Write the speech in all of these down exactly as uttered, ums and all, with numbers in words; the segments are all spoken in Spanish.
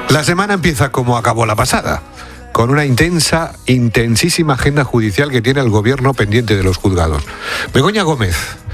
La semana empieza como acabó la pasada, con una intensa, intensísima agenda judicial que tiene el gobierno pendiente de los juzgados. Begoña Gómez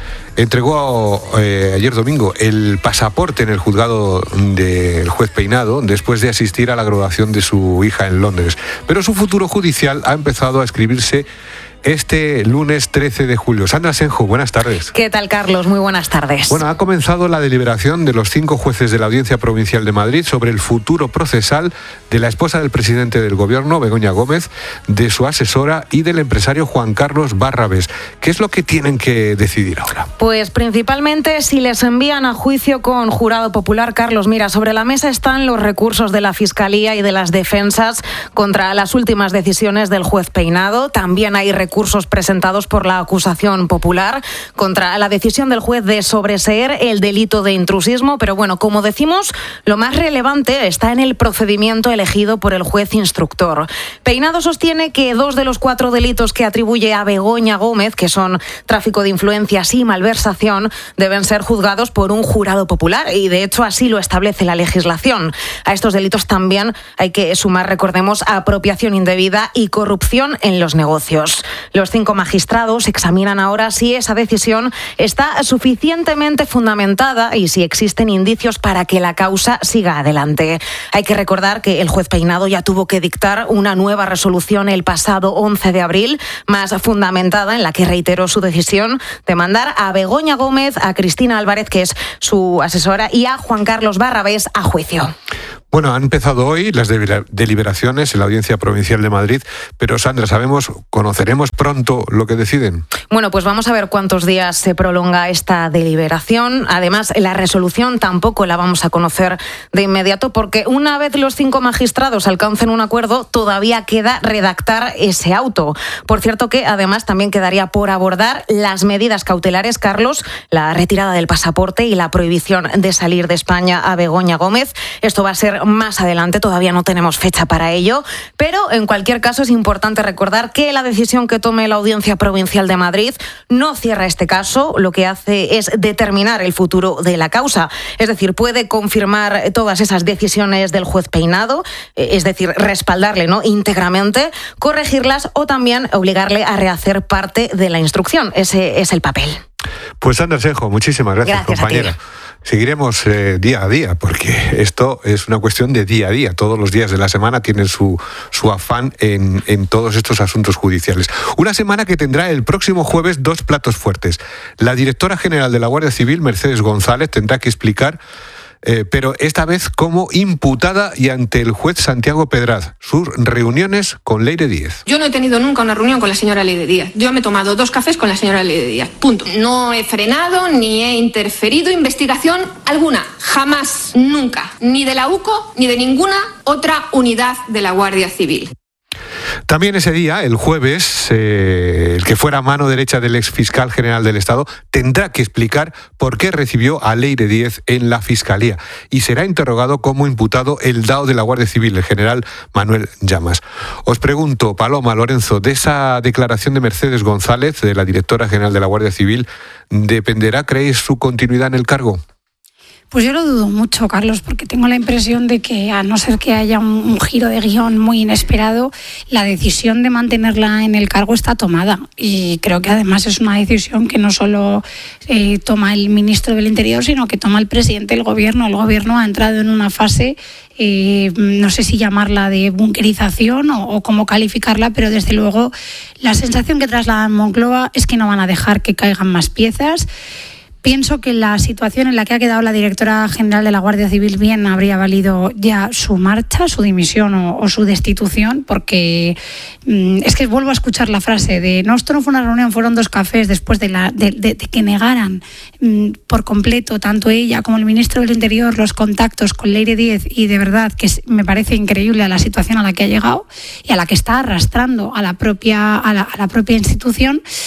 entregó eh, ayer domingo el pasaporte en el juzgado del juez Peinado después de asistir a la graduación de su hija en Londres. Pero su futuro judicial ha empezado a escribirse este lunes trece de julio. Sandra Senjo, buenas tardes. ¿Qué tal, Carlos? Muy buenas tardes. Bueno, ha comenzado la deliberación de los cinco jueces de la Audiencia Provincial de Madrid sobre el futuro procesal de la esposa del presidente del Gobierno, Begoña Gómez, de su asesora y del empresario Juan Carlos Barrabés. ¿Qué es lo que tienen que decidir ahora? Pues principalmente si les envían a juicio con jurado popular. Carlos, mira, sobre la mesa están los recursos de la Fiscalía y de las defensas contra las últimas decisiones del juez Peinado. También hay recursos recursos presentados por la acusación popular contra la decisión del juez de sobreseer el delito de intrusismo. Pero bueno, como decimos, lo más relevante está en el procedimiento elegido por el juez instructor. Peinado sostiene que dos de los cuatro delitos que atribuye a Begoña Gómez, que son tráfico de influencias y malversación, deben ser juzgados por un jurado popular y de hecho así lo establece la legislación. A estos delitos también hay que sumar, recordemos, apropiación indebida y corrupción en los negocios. Los cinco magistrados examinan ahora si esa decisión está suficientemente fundamentada y si existen indicios para que la causa siga adelante. Hay que recordar que el juez Peinado ya tuvo que dictar una nueva resolución el pasado once de abril, más fundamentada, en la que reiteró su decisión de mandar a Begoña Gómez, a Cristina Álvarez, que es su asesora, y a Juan Carlos Barrabés a juicio. Bueno, han empezado hoy las deliberaciones en la Audiencia Provincial de Madrid, pero Sandra, ¿sabemos, conoceremos pronto lo que deciden? Bueno, pues vamos a ver cuántos días se prolonga esta deliberación. Además, la resolución tampoco la vamos a conocer de inmediato porque una vez los cinco magistrados alcancen un acuerdo, todavía queda redactar ese auto. Por cierto que además también quedaría por abordar las medidas cautelares, Carlos, la retirada del pasaporte y la prohibición de salir de España a Begoña Gómez. Esto va a ser más adelante, todavía no tenemos fecha para ello, pero en cualquier caso es importante recordar que la decisión que tome la Audiencia Provincial de Madrid no cierra este caso, lo que hace es determinar el futuro de la causa, es decir, puede confirmar todas esas decisiones del juez Peinado, es decir, respaldarle, ¿no?, íntegramente, corregirlas o también obligarle a rehacer parte de la instrucción. Ese es el papel. Pues Sandra Senjo, muchísimas gracias, gracias compañera. Seguiremos eh, día a día, porque esto es una cuestión de día a día. Todos los días de la semana tienen su, su afán en, en todos estos asuntos judiciales. Una semana que tendrá el próximo jueves dos platos fuertes. La directora general de la Guardia Civil, Mercedes González, tendrá que explicar, eh, pero esta vez como imputada y ante el juez Santiago Pedraz, sus reuniones con Leire Díez. Yo no he tenido nunca una reunión con la señora Leire Díez. Yo me he tomado dos cafés con la señora Leire Díez. Punto. No he frenado ni he interferido investigación alguna. Jamás, nunca. Ni de la U C O ni de ninguna otra unidad de la Guardia Civil. También ese día, el jueves, eh, el que fuera mano derecha del exfiscal general del Estado tendrá que explicar por qué recibió a Leire Díez en la Fiscalía y será interrogado como imputado el D A O de la Guardia Civil, el general Manuel Llamas. Os pregunto, Paloma, Lorenzo, de esa declaración de Mercedes González, de la directora general de la Guardia Civil, ¿dependerá, creéis, su continuidad en el cargo? Pues yo lo dudo mucho, Carlos, porque tengo la impresión de que, a no ser que haya un, un giro de guión muy inesperado, la decisión de mantenerla en el cargo está tomada. Y creo que además es una decisión que no solo eh, toma el ministro del Interior, sino que toma el presidente del Gobierno. El Gobierno ha entrado en una fase, eh, no sé si llamarla de bunkerización o, o cómo calificarla, pero desde luego la sensación que trasladan Moncloa es que no van a dejar que caigan más piezas. Pienso que la situación en la que ha quedado la directora general de la Guardia Civil bien habría valido ya su marcha, su dimisión o, o su destitución, porque mmm, es que vuelvo a escuchar la frase de no, esto no fue una reunión, fueron dos cafés, después de, la, de, de, de que negaran mmm, por completo, tanto ella como el ministro del Interior, los contactos con Leire Díez, y de verdad que me parece increíble a la situación a la que ha llegado y a la que está arrastrando a la propia, a la, a la propia institución.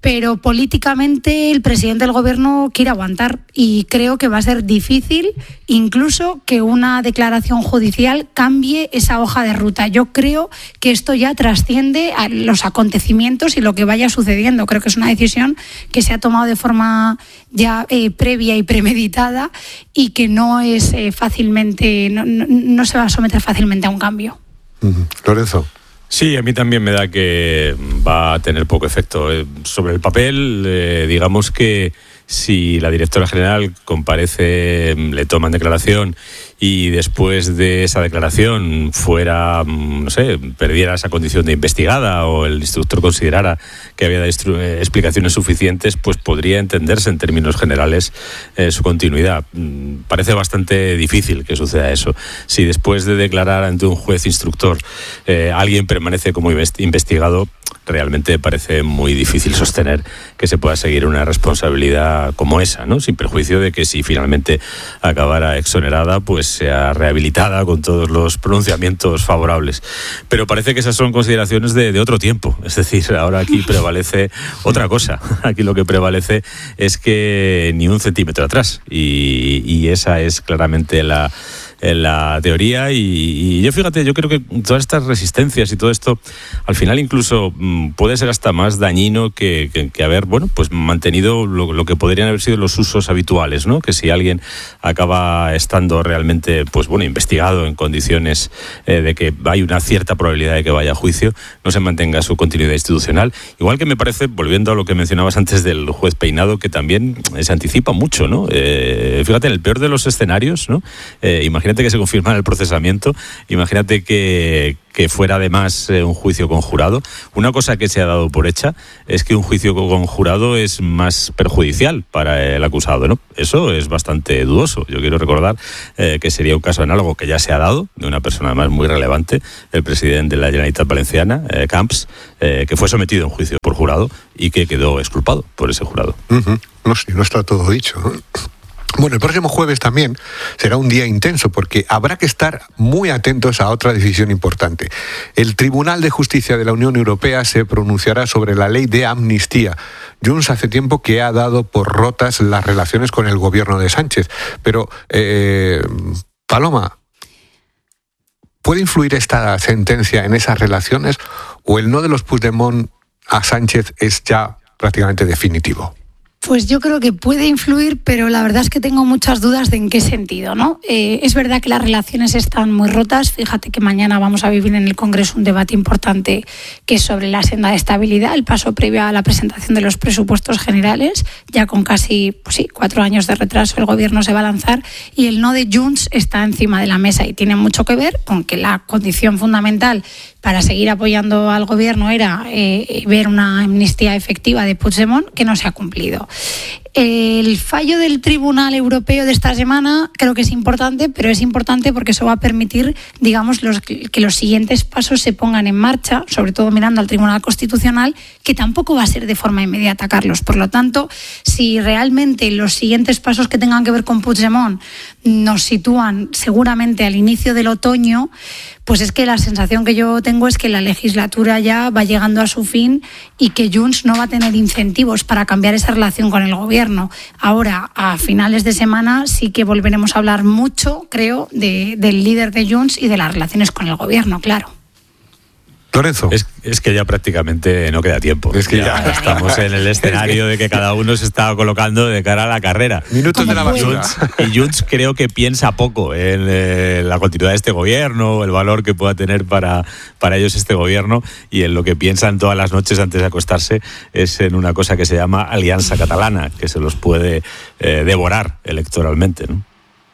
pero políticamente el presidente del gobierno quiere aguantar y creo que va a ser difícil incluso que una declaración judicial cambie esa hoja de ruta. Yo creo que esto ya trasciende a los acontecimientos y lo que vaya sucediendo. Creo que es una decisión que se ha tomado de forma ya eh, previa y premeditada y que no es eh, fácilmente, no, no, no se va a someter fácilmente a un cambio. Uh-huh. Lorenzo. Sí, a mí también me da que va a tener poco efecto. Sobre el papel, eh, digamos que si la directora general comparece, le toman declaración y después de esa declaración fuera, no sé, perdiera esa condición de investigada o el instructor considerara que había dado explicaciones suficientes, pues podría entenderse en términos generales eh, su continuidad. Parece bastante difícil que suceda eso. Si después de declarar ante un juez instructor eh, alguien permanece como investigado, realmente parece muy difícil sostener que se pueda seguir una responsabilidad como esa, ¿no? Sin perjuicio de que si finalmente acabara exonerada, pues sea rehabilitada con todos los pronunciamientos favorables. Pero parece que esas son consideraciones de, de otro tiempo. Es decir, ahora aquí prevalece otra cosa. Aquí lo que prevalece es que ni un centímetro atrás. Y, y esa es claramente la... en la teoría y, y yo fíjate, yo creo que todas estas resistencias y todo esto al final incluso mmm, puede ser hasta más dañino que, que, que haber, bueno, pues mantenido lo, lo que podrían haber sido los usos habituales, ¿no? Que si alguien acaba estando realmente, pues bueno, investigado en condiciones eh, de que hay una cierta probabilidad de que vaya a juicio, no se mantenga su continuidad institucional. Igual que me parece, volviendo a lo que mencionabas antes del juez Peinado, que también se anticipa mucho, ¿no? Eh, fíjate, en el peor de los escenarios, ¿no? Eh, imagínate que se confirmara el procesamiento, imagínate que, que fuera además eh, un juicio con jurado. Una cosa que se ha dado por hecha es que un juicio con jurado es más perjudicial para el acusado, ¿no? Eso es bastante dudoso. Yo quiero recordar eh, que sería un caso análogo que ya se ha dado, de una persona además muy relevante, el presidente de la Generalitat Valenciana, eh, Camps, eh, que fue sometido a un juicio por jurado y que quedó exculpado por ese jurado. Uh-huh. No, no está todo dicho. Bueno, el próximo jueves también será un día intenso porque habrá que estar muy atentos a otra decisión importante. El Tribunal de Justicia de la Unión Europea se pronunciará sobre la ley de amnistía. Junts hace tiempo que ha dado por rotas las relaciones con el gobierno de Sánchez. Pero, eh, Paloma, ¿puede influir esta sentencia en esas relaciones o el no de los Puigdemont a Sánchez es ya prácticamente definitivo? Pues yo creo que puede influir, pero la verdad es que tengo muchas dudas de en qué sentido, ¿no? Eh, es verdad que las relaciones están muy rotas. Fíjate que mañana vamos a vivir en el Congreso un debate importante que es sobre la senda de estabilidad, el paso previo a la presentación de los presupuestos generales. Ya con casi, pues sí, cuatro años de retraso el Gobierno se va a lanzar y el no de Junts está encima de la mesa y tiene mucho que ver con que la condición fundamental para seguir apoyando al Gobierno era eh, ver una amnistía efectiva de Puigdemont, que no se ha cumplido. El fallo del Tribunal Europeo de esta semana creo que es importante, pero es importante porque eso va a permitir, digamos, los, que los siguientes pasos se pongan en marcha, sobre todo mirando al Tribunal Constitucional, que tampoco va a ser de forma inmediata, Carlos. Por lo tanto, si realmente los siguientes pasos que tengan que ver con Puigdemont nos sitúan seguramente al inicio del otoño, pues es que la sensación que yo tengo es que la legislatura ya va llegando a su fin y que Junts no va a tener incentivos para cambiar esa relación con el Gobierno. Ahora, a finales de semana, sí que volveremos a hablar mucho, creo, de, del líder de Junts y de las relaciones con el Gobierno, claro. Lorenzo. Es, es que ya prácticamente no queda tiempo. Es que ya, ya estamos en el escenario de que cada uno se está colocando de cara a la carrera. Minutos de la basura. Junts, y Junts creo que piensa poco en eh, la continuidad de este gobierno, el valor que pueda tener para, para ellos este gobierno, y en lo que piensan todas las noches antes de acostarse es en una cosa que se llama Alianza Catalana, que se los puede eh, devorar electoralmente, ¿no?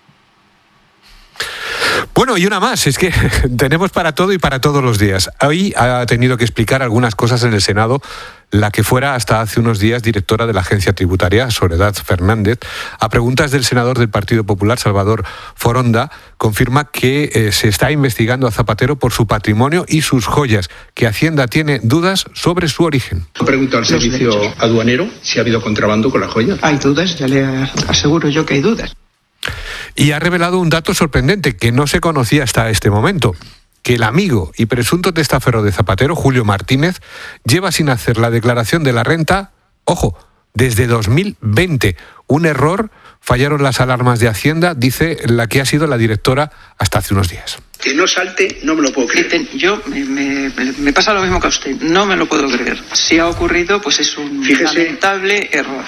Bueno, y una más, es que tenemos para todo y para todos los días. Hoy ha tenido que explicar algunas cosas en el Senado la que fuera hasta hace unos días directora de la Agencia Tributaria, Soledad Fernández. A preguntas del senador del Partido Popular, Salvador Foronda, confirma que eh, se está investigando a Zapatero por su patrimonio y sus joyas, que Hacienda tiene dudas sobre su origen. Pregunto al servicio aduanero si ha habido contrabando con las joyas. Hay dudas, ya le aseguro yo que hay dudas. Y ha revelado un dato sorprendente que no se conocía hasta este momento, que el amigo y presunto testaferro de Zapatero, Julio Martínez, lleva sin hacer la declaración de la renta Ojo, desde dos mil veinte. Un error, fallaron las alarmas de Hacienda, dice la que ha sido la directora hasta hace unos días. Que no salte, no me lo puedo creer. Yo, me, me, me pasa lo mismo que a usted, no me lo puedo creer. Si ha ocurrido, pues es un Fíjese. lamentable error.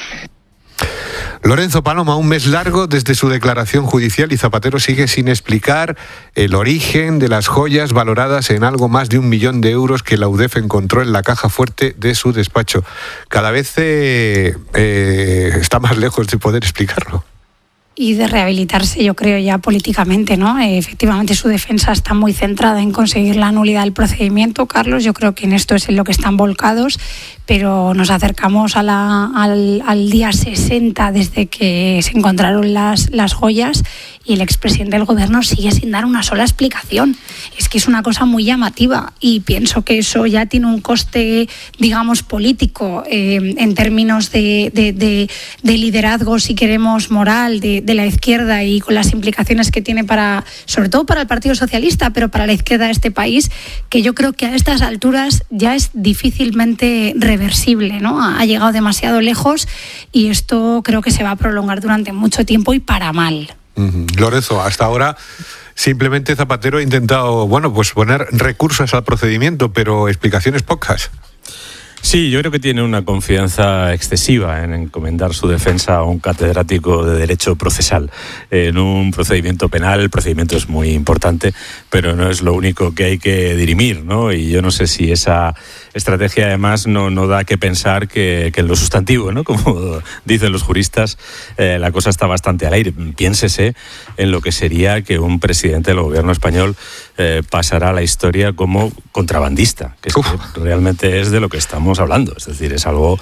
Lorenzo Paloma, un mes largo desde su declaración judicial y Zapatero sigue sin explicar el origen de las joyas valoradas en algo más de un millón de euros que la U D E F encontró en la caja fuerte de su despacho. Cada vez eh, eh, está más lejos de poder explicarlo. Y de rehabilitarse, yo creo, ya políticamente, ¿no? Eh, efectivamente, su defensa está muy centrada en conseguir la nulidad del procedimiento, Carlos. Yo creo que en esto es en lo que están volcados, pero nos acercamos a la, al, al día sesenta desde que se encontraron las, las joyas y el expresidente del gobierno sigue sin dar una sola explicación. Es que es una cosa muy llamativa y pienso que eso ya tiene un coste, digamos, político, eh, en términos de, de, de, de liderazgo, si queremos, moral, de, de la izquierda y con las implicaciones que tiene para, sobre todo para el Partido Socialista, pero para la izquierda de este país, que yo creo que a estas alturas ya es difícilmente reversible, ¿no? Ha llegado demasiado lejos y esto creo que se va a prolongar durante mucho tiempo y para mal. Uh-huh. Lorenzo, hasta ahora simplemente Zapatero ha intentado, bueno, pues poner recursos al procedimiento, pero explicaciones pocas. Sí, yo creo que tiene una confianza excesiva en encomendar su defensa a un catedrático de Derecho Procesal. En un procedimiento penal, el procedimiento es muy importante, pero no es lo único que hay que dirimir, ¿no? Y yo no sé si esa estrategia, además, no, no da que pensar que, que en lo sustantivo, ¿no? Como dicen los juristas, eh, la cosa está bastante al aire. Piénsese en lo que sería que un presidente del gobierno español eh, pasara a la historia como contrabandista, que, es que realmente es de lo que estamos hablando, es decir, es algo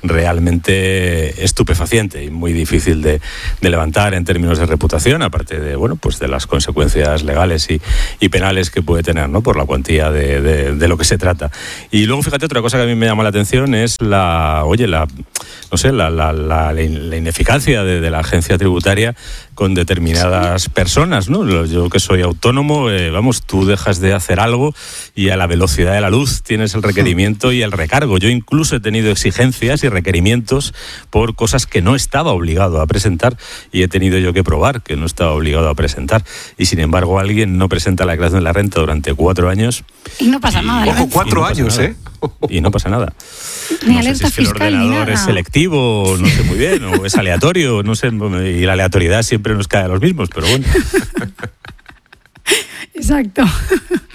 realmente estupefaciente y muy difícil de, de levantar en términos de reputación, aparte de, bueno, pues de las consecuencias legales y, y penales que puede tener, ¿no? Por la cuantía de, de, de lo que se trata. Y luego, fíjate, otra cosa que a mí me llama la atención es la, oye, la, no sé, la, la, la, la ineficacia de, de la agencia tributaria con determinadas personas, ¿no? Yo que soy autónomo, eh, vamos, tú dejas de hacer algo y a la velocidad de la luz tienes el requerimiento y el recargo. Yo incluso he tenido exigencias y requerimientos por cosas que no estaba obligado a presentar y he tenido yo que probar que no estaba obligado a presentar. Y sin embargo alguien no presenta la declaración de la renta durante cuatro años. Y no pasa nada. Ojo, cuatro no años, nada. ¿eh? Y no pasa nada. Ni no alerta sé si es que fiscal el ordenador ni nada. es selectivo, no sé muy bien, o es aleatorio, no sé, y la aleatoriedad siempre nos cae a los mismos, pero bueno. Exacto.